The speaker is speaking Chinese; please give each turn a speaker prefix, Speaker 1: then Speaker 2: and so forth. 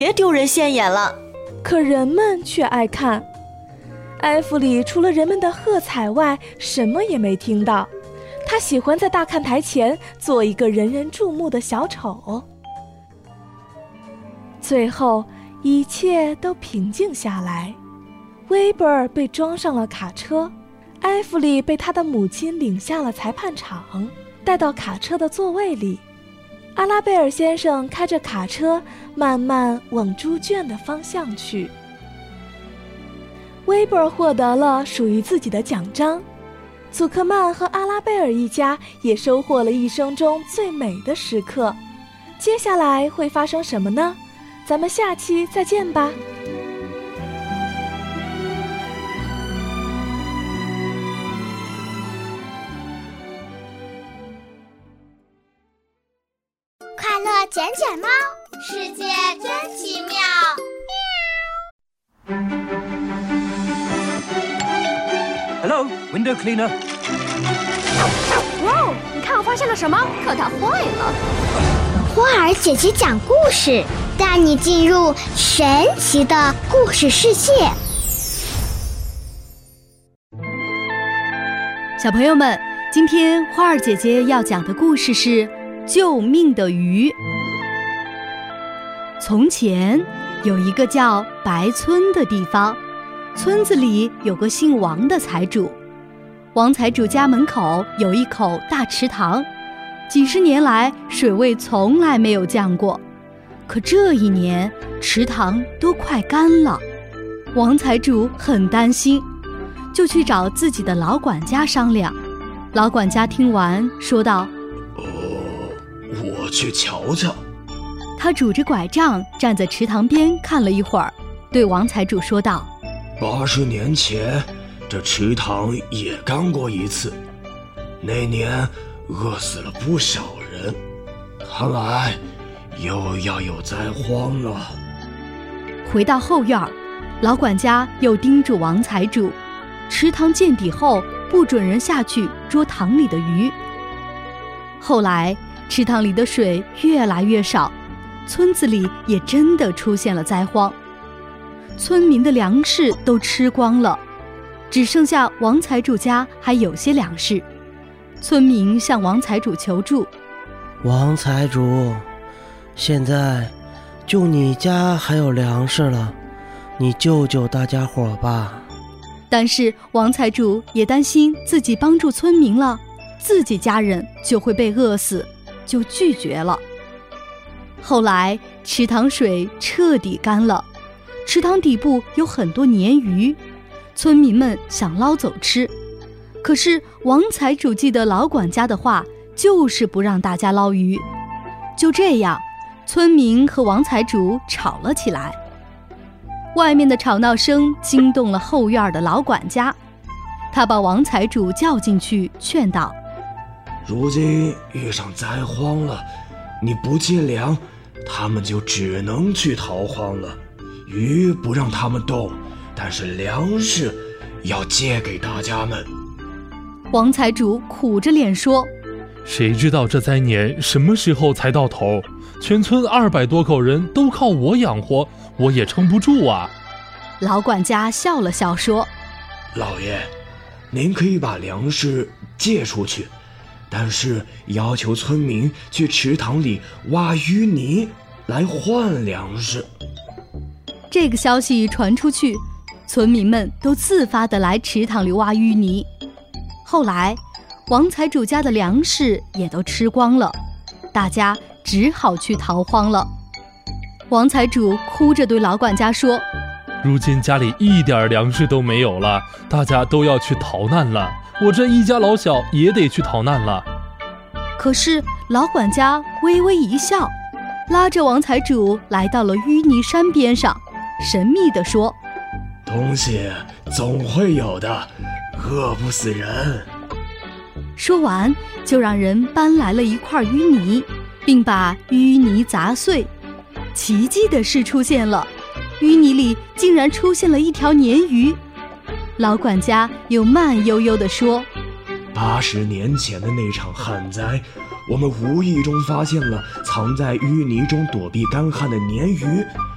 Speaker 1: 别丢人现眼了。
Speaker 2: 可人们却爱看。埃弗里除了人们的喝彩外，什么也没听到。他喜欢在大看台前做一个人人注目的小丑。最后，一切都平静下来。威伯尔被装上了卡车，埃弗里被他的母亲领下了裁判场，带到卡车的座位里。阿拉贝尔先生开着卡车慢慢往猪圈的方向去。威伯尔获得了属于自己的奖章，祖克曼和阿拉贝尔一家也收获了一生中最美的时刻。接下来会发生什么呢？咱们下期再见吧。
Speaker 3: 快乐卷卷猫，世界真奇妙。
Speaker 4: Hello, window cleaner.
Speaker 5: 哇哦，你看我发现了什么？可它坏了。
Speaker 3: 花儿姐姐讲故事，带你进入神奇的故事世界。
Speaker 6: 小朋友们，今天花儿姐姐要讲的故事是救命的鱼。从前有一个叫白村的地方，村子里有个姓王的财主。王财主家门口有一口大池塘，几十年来水位从来没有降过。可这一年池塘都快干了，王财主很担心，就去找自己的老管家商量。老管家听完说道：
Speaker 7: 我去瞧瞧。
Speaker 6: 他拄着拐杖站在池塘边看了一会儿，对王财主说道
Speaker 7: ：80年前这池塘也干过一次，那年饿死了不少人，看来又要有灾荒了。
Speaker 6: 回到后院，老管家又叮嘱王财主，池塘见底后不准人下去捉塘里的鱼。后来池塘里的水越来越少，村子里也真的出现了灾荒，村民的粮食都吃光了，只剩下王财主家还有些粮食。村民向王财主求助：
Speaker 8: 王财主，现在就你家还有粮食了，你救救大家伙吧。
Speaker 6: 但是王财主也担心自己帮助村民了，自己家人就会被饿死，就拒绝了。后来池塘水彻底干了，池塘底部有很多鲶鱼，村民们想捞走吃，可是王财主记得老管家的话，就是不让大家捞鱼。就这样，村民和王财主吵了起来。外面的吵闹声惊动了后院的老管家，他把王财主叫进去劝道：
Speaker 7: 如今遇上灾荒了，你不借粮，他们就只能去逃荒了。鱼不让他们动，但是粮食要借给大家们。
Speaker 6: 王财主苦着脸说：
Speaker 9: 谁知道这灾年什么时候才到头？全村200多口人都靠我养活，我也撑不住啊。
Speaker 6: 老管家笑了笑说：
Speaker 7: 老爷，您可以把粮食借出去，但是要求村民去池塘里挖淤泥来换粮食。
Speaker 6: 这个消息传出去，村民们都自发地来池塘里挖淤泥。后来王财主家的粮食也都吃光了，大家只好去逃荒了。王财主哭着对老管家说：
Speaker 9: 如今家里一点粮食都没有了，大家都要去逃难了，我这一家老小也得去逃难了。
Speaker 6: 可是老管家微微一笑，拉着王财主来到了淤泥山边上，神秘地说：
Speaker 7: 东西总会有的，饿不死人。
Speaker 6: 说完就让人搬来了一块淤泥，并把淤泥砸碎。奇迹的事出现了，淤泥里竟然出现了一条鲶鱼。老管家又慢悠悠地说
Speaker 7: ：80年前的那场旱灾，我们无意中发现了藏在淤泥中躲避干旱的鲶鱼，